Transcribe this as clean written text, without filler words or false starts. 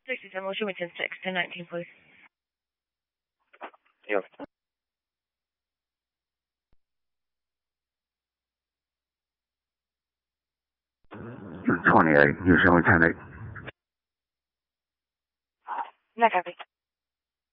67, Washington 6 to 19, please. Yep. 28, use only 10-8. Not copy.